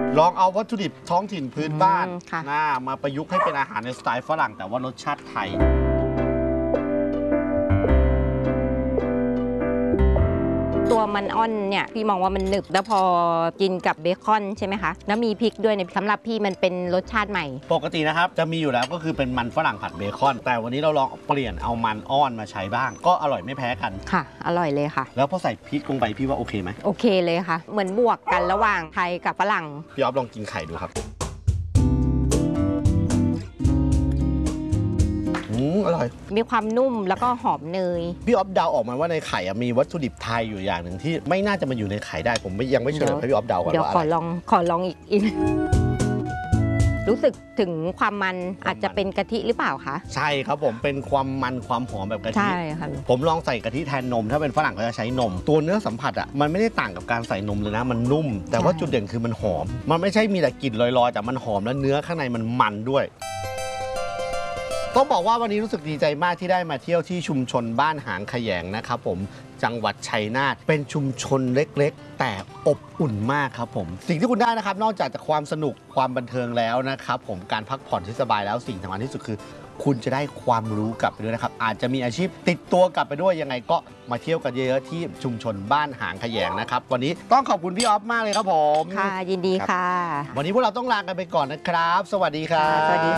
ลองเอาวัตถุดิบท้องถิ่นพื้นบ้านมาประยุกต์ให้เป็นอาหารในสไตล์ฝรั่งแต่ว่ารสชาติไทยตัวมันอ่อนเนี่ยพี่มองว่ามันหนึบแล้วพอกินกับเบคอนใช่ไหมคะแล้วมีพริกด้วยเนี่ยสำหรับพี่มันเป็นรสชาติใหม่ปกตินะครับจะมีอยู่แล้วก็คือเป็นมันฝรั่งผัดเบคอนแต่วันนี้เราลองเปลี่ยนเอามันอ่อนมาใช้บ้างก็อร่อยไม่แพ้กันค่ะอร่อยเลยค่ะแล้วพอใส่พริกลงไปพี่ว่าโอเคไหมโอเคเลยค่ะเหมือนบวกกันระหว่างไทยกับฝรั่งพี่อ๊อฟลองกินไข่ดูครับอร่อยมีความนุ่มแล้วก็หอมเนยพี่อ๊อฟเดาออกมาว่าในไข่มีวัตถุดิบไทยอยู่อย่างหนึ่งที่ไม่น่าจะมาอยู่ในไข่ได้ผมยังไม่เฉลยให้พี่อ๊อฟเดาก่อนเดี๋ยวว่าขอลองอีกรู้สึกถึงความมันอาจจะเป็นกะทิหรือเปล่าคะใช่ครับผมเป็นความมันความหอมแบบกะทิใช่ค่ะผมลองใส่กะทิแทนนมถ้าเป็นฝรั่งเขาจะใช้นมตัวเนื้อสัมผัสมันไม่ได้ต่างกับการใส่นมเลยนะมันนุ่มแต่ว่าจุดเด่นคือมันหอมมันไม่ใช่มีแต่กลิ่นลอยๆแต่มันหอมและเนื้อข้างในมันด้วยต้องบอกว่าวันนี้รู้สึกดีใจมากที่ได้มาเที่ยวที่ชุมชนบ้านหางขยงนะครับผมจังหวัดชัยนาทเป็นชุมชนเล็กๆแต่อบอุ่นมากครับผมสิ่งที่คุณได้นะครับนอกจากความสนุกความบันเทิงแล้วนะครับผมการพักผ่อนที่สบายแล้วสิ่งสำคัญที่สุดคือคุณจะได้ความรู้กลับไปด้วยนะครับอาจจะมีอาชีพติดตัวกลับไปด้วยยังไงก็มาเที่ยวกันเยอะๆที่ชุมชนบ้านหางขยงนะครับวันนี้ต้องขอบคุณพี่อ๊อฟมากเลยครับผมค่ะยินดีค่ะวันนี้พวกเราต้องลากันไปก่อนนะครับสวัสดีครับสวัสดี